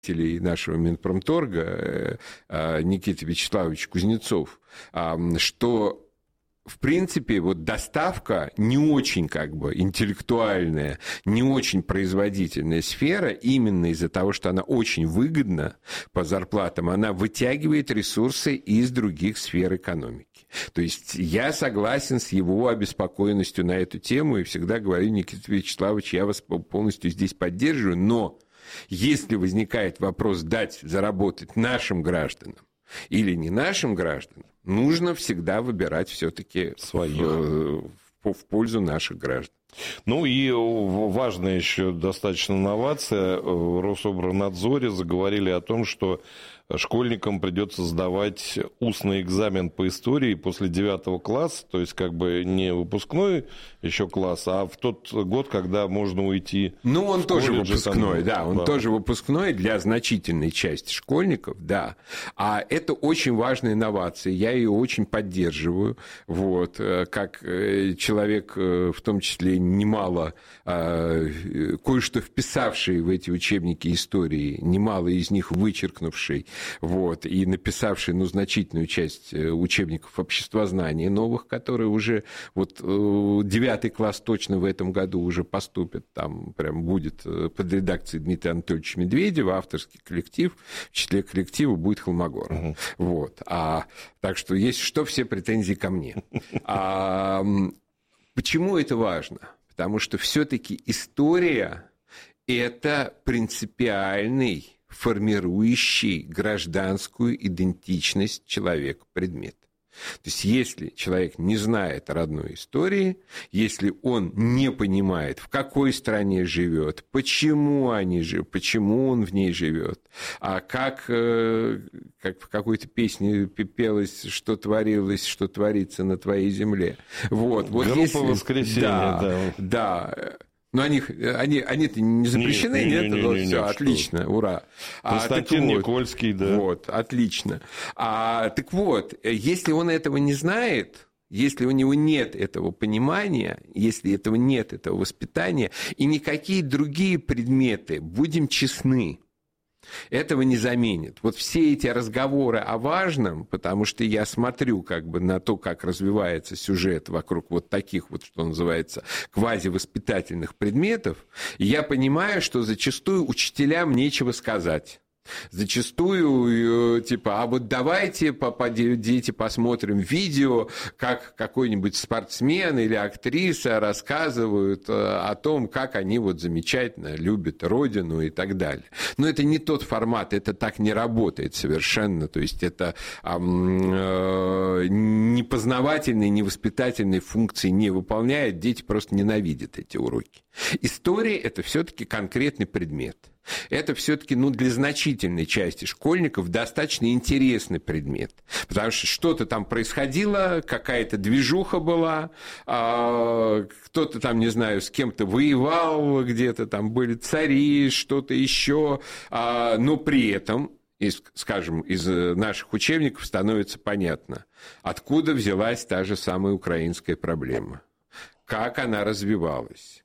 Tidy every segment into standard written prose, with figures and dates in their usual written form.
нашего Минпромторга Никита Вячеславович Кузнецов, что в принципе вот доставка не очень как бы интеллектуальная, не очень производительная сфера, именно из-за того, что она очень выгодна по зарплатам, она вытягивает ресурсы из других сфер экономики. То есть я согласен с его обеспокоенностью на эту тему и всегда говорю: Никита Вячеславович, я вас полностью здесь поддерживаю, но если возникает вопрос дать заработать нашим гражданам или не нашим гражданам, нужно всегда выбирать все-таки в пользу наших граждан. Ну и важная еще достаточно новация. В Рособорнадзоре заговорили о том, что школьникам придется сдавать устный экзамен по истории после 9 класса, то есть как бы не выпускной еще класс, а в тот год, когда можно уйти. Ну, он тоже выпускной, там, он тоже выпускной для значительной части школьников, да. А это очень важная инновация, я ее очень поддерживаю, вот, как человек, в том числе немало, кое-что вписавший в эти учебники истории, немало из них вычеркнувший, вот, и написавший, значительную часть учебников обществознания новых, которые уже, вот, 9 класс точно в этом году уже поступит, там прям будет под редакцией Дмитрия Анатольевича Медведева, авторский коллектив, в числе коллектива будет Холмогоров. Вот. Так что есть что, все претензии ко мне. Почему это важно? Потому что все-таки история – это принципиальный, формирующий гражданскую идентичность человека предмет. То есть, если человек не знает родной истории, если он не понимает, в какой стране живет, почему он в ней живет, а как в какой-то песне пелось, что творилось, что творится на твоей земле. Вот Группа «Воскресенье», да. Но они-то не запрещены, нет? Все, отлично, ура. Константин Никольский, да. Вот, отлично. Так вот, если он этого не знает, если у него нет этого понимания, если этого нет, этого воспитания, и никакие другие предметы, будем честны, этого не заменит. Вот все эти разговоры о важном, потому что я смотрю как бы на то, как развивается сюжет вокруг вот таких вот, что называется, квазивоспитательных предметов, и я понимаю, что зачастую учителям нечего сказать. Зачастую, типа, а вот давайте, дети, посмотрим видео, как какой-нибудь спортсмен или актриса рассказывают о том, как они вот замечательно любят родину и так далее. Но это не тот формат, это так не работает совершенно. То есть это ни познавательной, ни воспитательной функции не выполняет, дети просто ненавидят эти уроки. История – это все-таки конкретный предмет. Это все-таки, для значительной части школьников достаточно интересный предмет, потому что что-то там происходило, какая-то движуха была, кто-то там, не знаю, с кем-то воевал, где-то там были цари, что-то еще, но при этом, скажем, из наших учебников становится понятно, откуда взялась та же самая украинская проблема. Как она развивалась,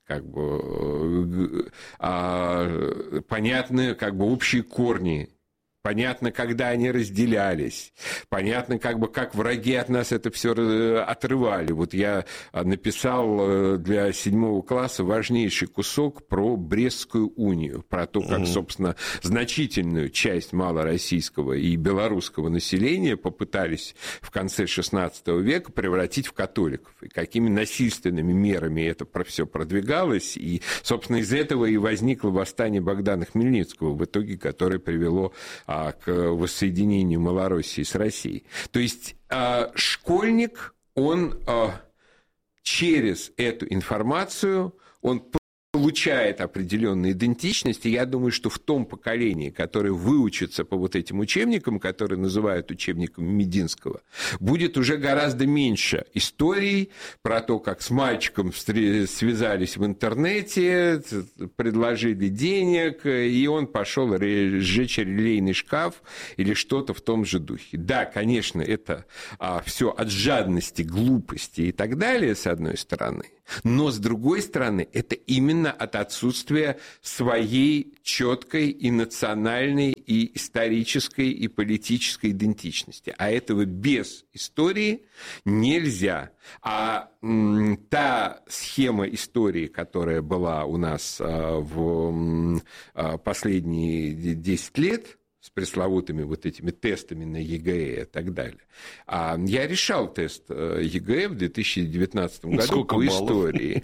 понятны общие корни, понятно, когда они разделялись, понятно, как враги от нас это все отрывали. Вот я написал для 7 класса важнейший кусок про Брестскую унию, про то, как, собственно, значительную часть малороссийского и белорусского населения попытались в конце XVI века превратить в католиков, и какими насильственными мерами это все продвигалось, и, собственно, из этого и возникло восстание Богдана Хмельницкого, в итоге которое привело к воссоединению Малороссии с Россией. То есть школьник, он через эту информацию, он получает определенную идентичность, и я думаю, что в том поколении, которое выучится по вот этим учебникам, которые называют учебниками Мединского, будет уже гораздо меньше историй про то, как с мальчиком связались в интернете, предложили денег, и он пошел сжечь релейный шкаф или что-то в том же духе. Да, конечно, это все от жадности, глупости и так далее, с одной стороны, Но, с другой стороны, это именно от отсутствия своей четкой и национальной, и исторической, и политической идентичности. А этого без истории нельзя. А та схема истории, которая была у нас в последние 10 лет, с пресловутыми вот этими тестами на ЕГЭ и так далее. Я решал тест ЕГЭ в 2019 году. Сколько по баллов? Истории.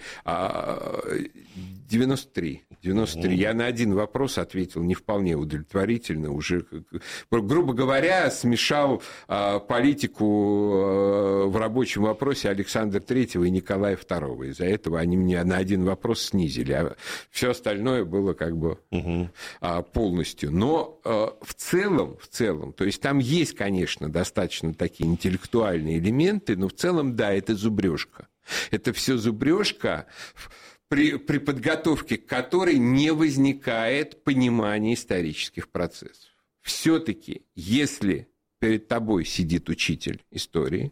93. Я на один вопрос ответил не вполне удовлетворительно. Уже, грубо говоря, смешал политику в рабочем вопросе Александра III и Николая II. Из-за этого они меня на один вопрос снизили. А все остальное было как бы полностью. Но в целом, то есть там есть, конечно, достаточно такие интеллектуальные элементы, но в целом, да, это зубрежка. Это все зубрежка, при подготовке к которой не возникает понимания исторических процессов. Все-таки, если перед тобой сидит учитель истории,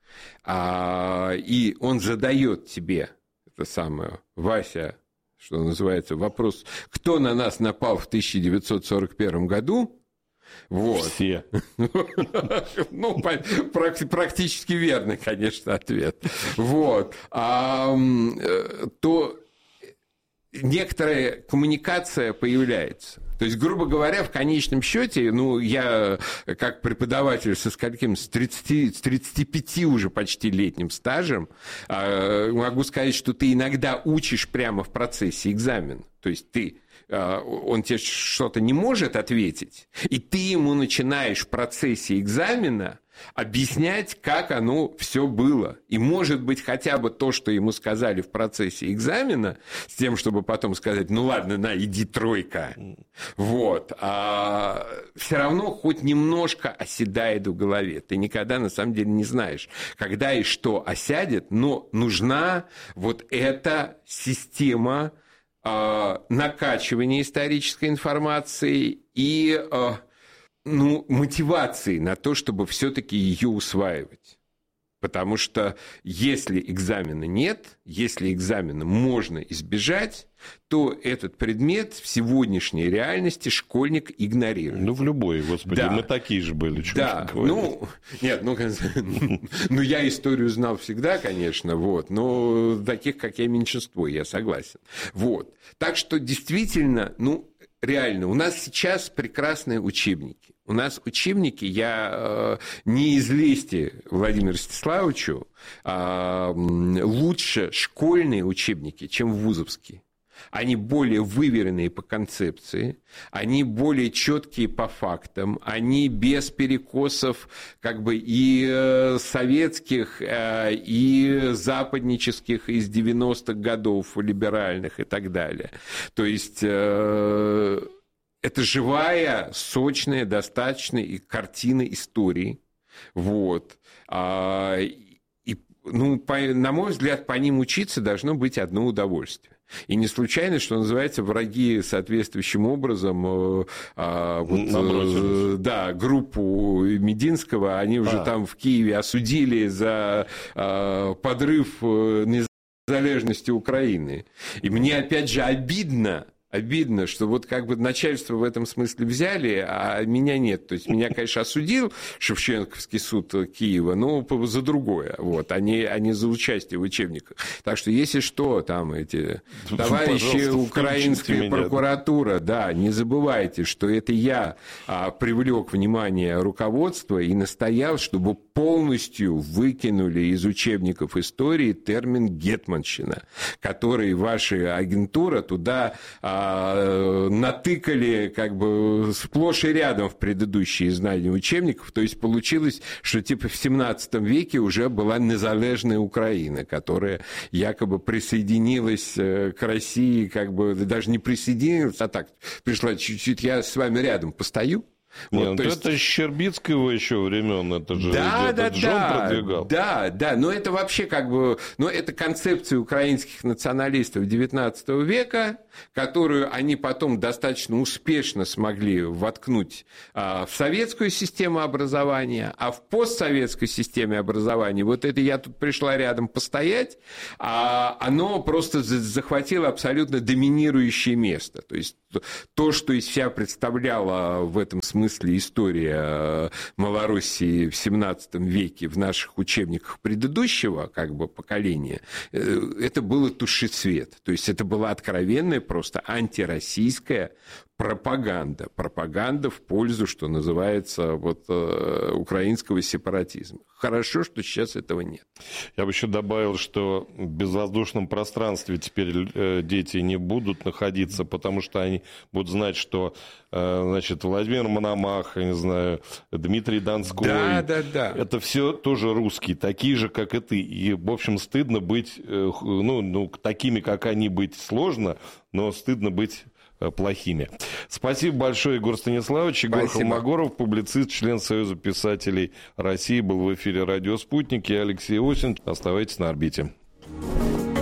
и он задает тебе, это самое, Вася, что называется, вопрос, кто на нас напал в 1941 году, вот. Все. Ну, практически верный, конечно, ответ. Вот. То некоторая коммуникация появляется. То есть, грубо говоря, в конечном счете, ну, я как преподаватель со скольким, с 35 уже почти летним стажем, могу сказать, что ты иногда учишь прямо в процессе экзамена. То есть он тебе что-то не может ответить, и ты ему начинаешь в процессе экзамена объяснять, как оно все было. И, может быть, хотя бы то, что ему сказали в процессе экзамена, с тем, чтобы потом сказать, ну ладно, на, иди тройка. Вот. Все равно хоть немножко оседает в голове. Ты никогда, на самом деле, не знаешь, когда и что осядет, но нужна вот эта система накачивания исторической информации и мотивации на то, чтобы все-таки ее усваивать. Потому что если экзамена нет, если экзамена можно избежать, то этот предмет в сегодняшней реальности школьник игнорирует. Ну, в любой, господи, да. Мы такие же были. Да, я историю знал всегда, конечно, вот, но таких, как я, меньшинство, я согласен. Вот. Так что действительно, реально, у нас сейчас прекрасные учебники. У нас учебники, я не из лести Владимиру Ростиславовичу, лучше школьные учебники, чем вузовские. Они более выверенные по концепции, они более четкие по фактам, они без перекосов как бы и советских, и западнических из 90-х годов, либеральных и так далее. То есть это живая, сочная, достаточно и картина истории. Вот. На мой взгляд, по ним учиться должно быть одно удовольствие. И не случайно, что называется, враги соответствующим образом группу Мединского, они уже там в Киеве осудили за подрыв незалежности Украины. И мне, опять же, обидно, что вот как бы начальство в этом смысле взяли, а меня нет. То есть меня, конечно, осудил Шевченковский суд Киева, но за другое, вот, а не за участие в учебниках. Так что, если что, там эти товарищи украинская прокуратура, не забывайте, что это я привлек внимание руководства и настоял, чтобы полностью выкинули из учебников истории термин «гетманщина», который ваша агентура туда натыкали как бы сплошь и рядом в предыдущие издания учебников. То есть получилось, что типа в 17 веке уже была незалежная Украина, которая якобы присоединилась к России, как бы даже не присоединилась, а так пришла чуть-чуть, я с вами рядом постою. Вот, это с Щербицкого еще времен, это же Джон продвигал. Да, но это вообще это концепция украинских националистов XIX века, которую они потом достаточно успешно смогли воткнуть в советскую систему образования, а в постсоветской системе образования, вот это я тут пришла рядом постоять, оно просто захватило абсолютно доминирующее место. То есть то, что из себя представляла в этом смысле история Малороссии в XVII веке в наших учебниках предыдущего поколения, это было тушесвет. То есть это была откровенная просто антироссийская пропаганда. Пропаганда в пользу, что называется, украинского сепаратизма. Хорошо, что сейчас этого нет. Я бы еще добавил, что в безвоздушном пространстве теперь дети не будут находиться, потому что они будут знать, что Владимир Мономах, я не знаю, Дмитрий Донской. Да. Это все тоже русские, такие же, как и ты. И, в общем, стыдно быть, такими, как они, быть сложно, но стыдно быть плохими. Спасибо большое, Егор Станиславович. Егор Холмогоров, публицист, член Союза писателей России, был в эфире «Радио Спутник». Я Алексей Осин. Оставайтесь на орбите.